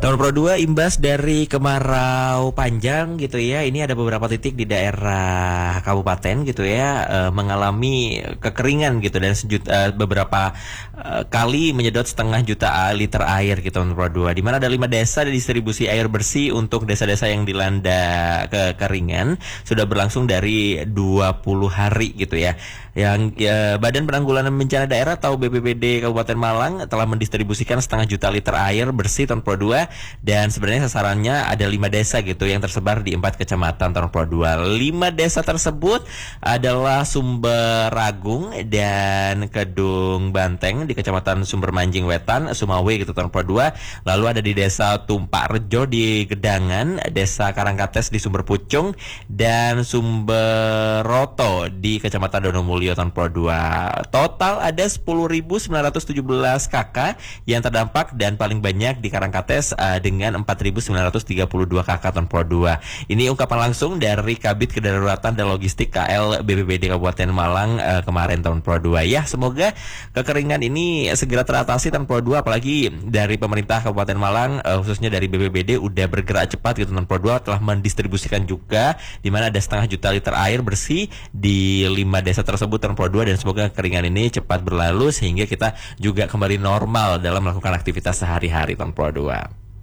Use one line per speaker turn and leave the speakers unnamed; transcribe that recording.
Tahun Pro 2 imbas dari kemarau panjang gitu ya. Ini ada beberapa titik di daerah kabupaten gitu ya, mengalami kekeringan gitu dan beberapa kali menyedot setengah juta liter air gitu tahun Pro 2. Di mana ada 5 desa distribusi air bersih untuk desa-desa yang dilanda kekeringan sudah berlangsung dari 20 hari gitu ya. Yang Badan Penanggulangan Bencana Daerah atau BPBD Kabupaten Malang telah mendistribusikan setengah juta liter air bersih tahun Pro 2. Dan sebenarnya sasarannya ada 5 desa gitu yang tersebar di 4 kecamatan tahun Pro 2. 5 desa tersebut adalah Sumberagung dan Kedung Banteng di Kecamatan Sumber Manjing Wetan, Sumawe gitu tahun Pro 2. Lalu ada di Desa Tumpak Rejo di Gedangan, Desa Karangkates di Sumber Pucung, dan Sumberoto di Kecamatan Donomulyo tahun Pro 2. Total ada 10.917 KK yang terdampak dan paling banyak di Karangkates dengan 4.932 KK tahun Pro 2. Ini ungkapan langsung dari Kabid Kedaruratan dan Logistik KL BPBD Kabupaten Malang kemarin tahun Pro 2 ya. Semoga kekeringan ini segera teratasi tahun Pro 2, apalagi dari pemerintah Kabupaten Malang khususnya dari BPBD udah bergerak cepat gitu tahun Pro 2, telah mendistribusikan juga di mana ada setengah juta liter air bersih di 5 desa tersebut tahun Pro 2, dan semoga kekeringan ini cepat berlalu sehingga kita juga kembali normal dalam melakukan aktivitas sehari-hari tahun Pro 2.